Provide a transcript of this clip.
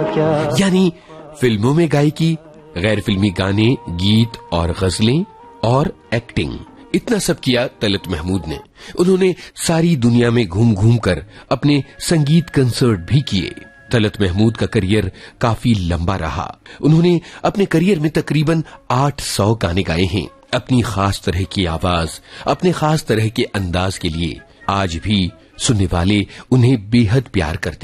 क्या। यानी फिल्मों में गायकी, गैर फिल्मी गाने, गीत और गजलें और एक्टिंग, इतना सब किया तलत महमूद ने। उन्होंने सारी दुनिया में घूम घूम कर अपने संगीत कंसर्ट भी किए। तलत महमूद का करियर काफी लंबा रहा। उन्होंने अपने करियर में तकरीबन 800 गाने गाए हैं। अपनी खास तरह की आवाज, अपने खास तरह के अंदाज के लिए आज भी सुनने वाले उन्हें बेहद प्यार करते